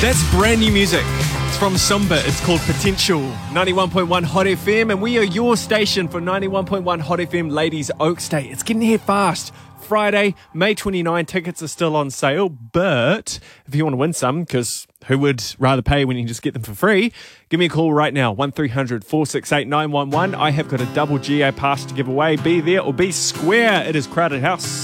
That's brand new music. It's from Sumba. It's called Potential. 91.1 Hot FM, and we are your station for 91.1 Hot FM Ladies Oaks Day. It's getting here fast. Friday, May 29, tickets are still on sale, but if you want to win some, because who would rather pay when you can just get them for free, give me a call right now, 1300 468 911. I have got a double GA pass to give away. Be there or be square. It is Crowded House.